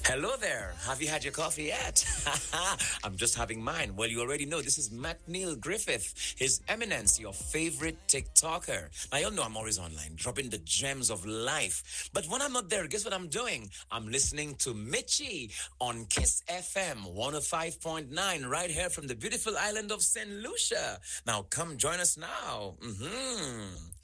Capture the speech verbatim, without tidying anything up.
Hello there. Have you had your coffee yet? I'm just having mine. Well, you already know this is McNeil Griffith, His Eminence, your favorite TikToker. Now, you'll know I'm always online, dropping the gems of life. But when I'm not there, guess what I'm doing? I'm listening to Mitchie on Kiss F M one oh five point nine, right here from the beautiful island of Saint Lucia. Now, come join us now. Mm-hmm.